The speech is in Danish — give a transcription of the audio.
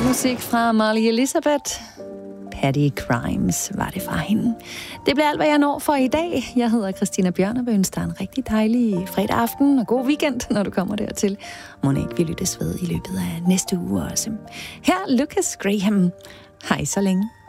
musik fra Molly Elizabeth. Petty Crimes var det fra hende. Det bliver alt, hvad jeg når for i dag. Jeg hedder Christina Bjørn og vil ønske dig en rigtig dejlig fredag aften og god weekend, når du kommer dertil. Må ikke vi lyttes ved i løbet af næste uge også. Her Lucas Graham. Hej så længe.